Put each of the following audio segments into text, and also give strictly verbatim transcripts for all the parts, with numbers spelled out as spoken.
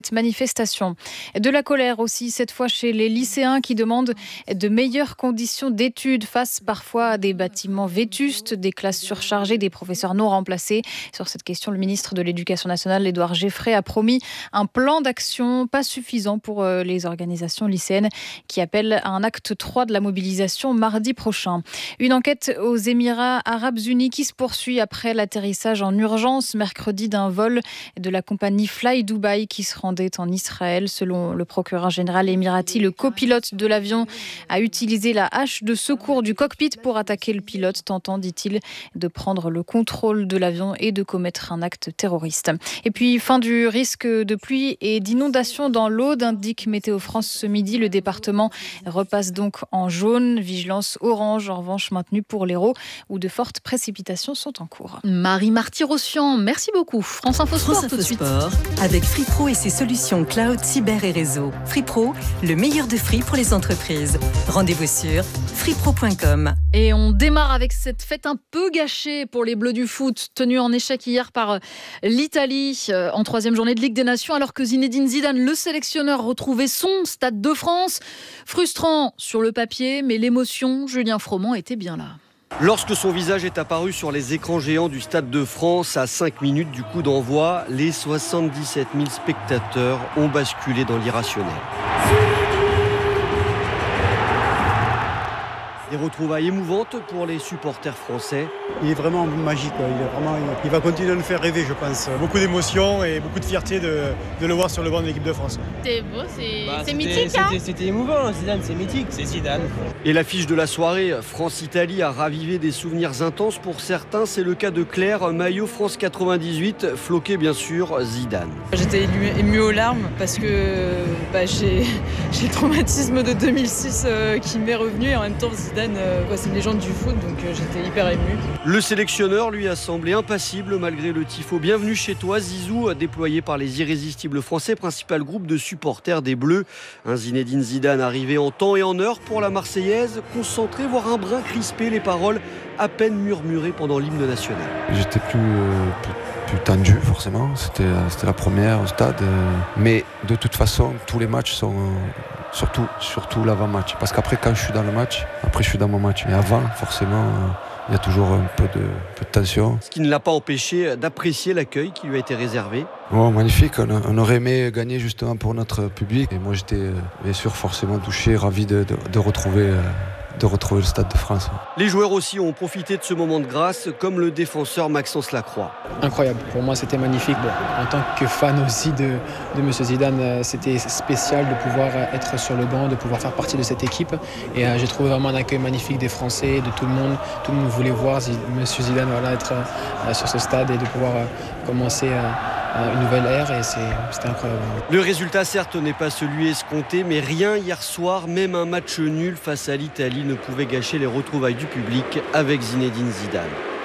Manifestation. De la colère aussi, cette fois chez les lycéens qui demandent de meilleures conditions d'études face parfois à des bâtiments vétustes, des classes surchargées, des professeurs non remplacés. Sur cette question, le ministre de l'Éducation nationale, Édouard Geffray, a promis un plan d'action pas suffisant pour les organisations lycéennes qui appellent à un acte trois de la mobilisation mardi prochain. Une enquête aux Émirats arabes unis qui se poursuit après l'atterrissage en urgence mercredi d'un vol de la compagnie Fly Dubai qui se rend en Israël. Selon le procureur général émirati, le copilote de l'avion a utilisé la hache de secours du cockpit pour attaquer le pilote, tentant, dit-il, de prendre le contrôle de l'avion et de commettre un acte terroriste. Et puis, fin du risque de pluie et d'inondation dans l'Aude, indique Météo France ce midi. Le département repasse donc en jaune. Vigilance orange, en revanche, maintenue pour l'Hérault, où de fortes précipitations sont en cours. Marie Marty-Rossian, merci beaucoup. France Info Sport, tout de suite. Avec Free Pro et ses solutions cloud, cyber et réseau. Free Pro, le meilleur de Free pour les entreprises. Rendez-vous sur free pro point com. Et on démarre avec cette fête un peu gâchée pour les Bleus du foot, tenue en échec hier par l'Italie en troisième journée de Ligue des Nations, alors que Zinedine Zidane, le sélectionneur, retrouvait son Stade de France. Frustrant sur le papier, mais l'émotion, Julien Froment était bien là. Lorsque son visage est apparu sur les écrans géants du Stade de France à cinq minutes du coup d'envoi, les soixante-dix-sept mille spectateurs ont basculé dans l'irrationnel. Des retrouvailles émouvantes pour les supporters français. Il est vraiment magique, il, est vraiment, il va continuer à nous faire rêver, je pense. Beaucoup d'émotions et beaucoup de fierté de, de le voir sur le banc de l'équipe de France. C'était beau, c'est, bah, c'est c'était, mythique. C'était, hein c'était émouvant, Zidane, c'est mythique, c'est Zidane. Et l'affiche de la soirée, France-Italie, a ravivé des souvenirs intenses pour certains. C'est le cas de Claire, maillot France quatre-vingt-dix-huit, floqué bien sûr Zidane. J'étais émue aux larmes parce que bah, j'ai, j'ai le traumatisme de deux mille six euh, qui m'est revenu et en même temps Zidane. Euh, c'est une légende du foot, donc euh, j'étais hyper ému. Le sélectionneur, lui, a semblé impassible malgré le tifo. Bienvenue chez toi, Zizou, déployé par les irrésistibles français, principal groupe de supporters des Bleus. Un Zinedine Zidane arrivé en temps et en heure pour la Marseillaise, concentré, voire un brin crispé, les paroles à peine murmurées pendant l'hymne national. J'étais plus, euh, plus, plus tendu, forcément. C'était, c'était la première au stade. Euh, mais de toute façon, tous les matchs sont... Euh, Surtout, surtout l'avant-match. Parce qu'après, quand je suis dans le match, après je suis dans mon match. Mais avant, forcément, il y a toujours un peu de, peu de tension. Ce qui ne l'a pas empêché d'apprécier l'accueil qui lui a été réservé. Oh, magnifique, on, on aurait aimé gagner justement pour notre public. Et moi, j'étais bien sûr forcément touché, ravi de, de, de retrouver... Euh, de retrouver le Stade de France. Les joueurs aussi ont profité de ce moment de grâce, comme le défenseur Maxence Lacroix. Incroyable, pour moi c'était magnifique. Bon, en tant que fan aussi de, de M. Zidane, c'était spécial de pouvoir être sur le banc, de pouvoir faire partie de cette équipe. Et euh, j'ai trouvé vraiment un accueil magnifique des Français, de tout le monde. Tout le monde voulait voir M. Zidane voilà, être euh, sur ce stade et de pouvoir euh, commencer euh, une nouvelle ère et c'est, c'était incroyable. Le résultat certes n'est pas celui escompté, mais rien hier soir, même un match nul face à l'Italie ne pouvait gâcher les retrouvailles du public avec Zinedine Zidane.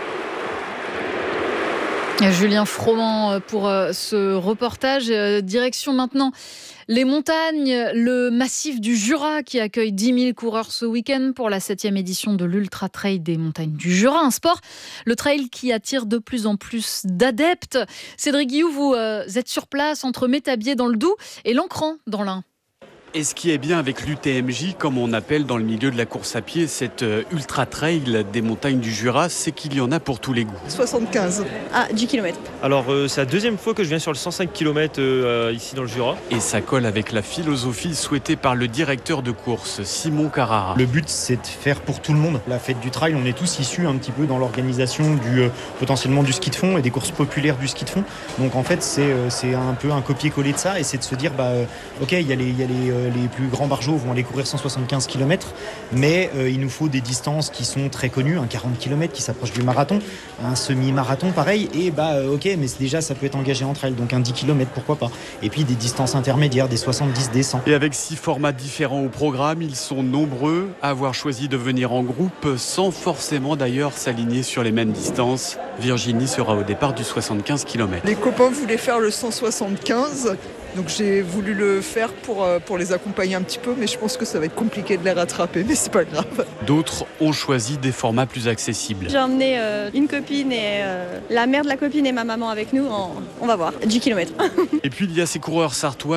Julien Froment pour ce reportage. Direction maintenant les montagnes, le massif du Jura qui accueille dix mille coureurs ce week-end pour la septième édition de l'Ultra Trail des montagnes du Jura. Un sport, le trail qui attire de plus en plus d'adeptes. Cédric Guillou, vous êtes sur place entre Métabier dans le Doubs et L'Ancran dans l'Ain. Et ce qui est bien avec l'U T M J, comme on appelle dans le milieu de la course à pied, cette ultra trail des montagnes du Jura, c'est qu'il y en a pour tous les goûts. soixante-quinze à dix kilomètres. Alors euh, c'est la deuxième fois que je viens sur le cent cinq kilomètres euh, ici dans le Jura. Et ça colle avec la philosophie souhaitée par le directeur de course, Simon Carrara. Le but c'est de faire pour tout le monde. La fête du trail, on est tous issus un petit peu dans l'organisation du euh, potentiellement du ski de fond et des courses populaires du ski de fond. Donc en fait c'est, euh, c'est un peu un copier-coller de ça et c'est de se dire bah euh, ok il y a les, il y a les euh, les plus grands barjots vont aller courir cent soixante-quinze kilomètres, mais euh, il nous faut des distances qui sont très connues, un quarante kilomètres qui s'approche du marathon, un semi-marathon pareil, et bah euh, ok, mais déjà ça peut être engagé entre elles, donc un dix kilomètres pourquoi pas, et puis des distances intermédiaires, des soixante-dix, des cent. Et avec six formats différents au programme, ils sont nombreux à avoir choisi de venir en groupe, sans forcément d'ailleurs s'aligner sur les mêmes distances. Virginie sera au départ du soixante-quinze kilomètres. Les copains voulaient faire le cent soixante-quinze. Donc j'ai voulu le faire pour, pour les accompagner un petit peu, mais je pense que ça va être compliqué de les rattraper, mais c'est pas grave. D'autres ont choisi des formats plus accessibles. J'ai emmené euh, une copine et euh, la mère de la copine et ma maman avec nous. En, on va voir, dix kilomètres. Et puis il y a ces coureurs sartois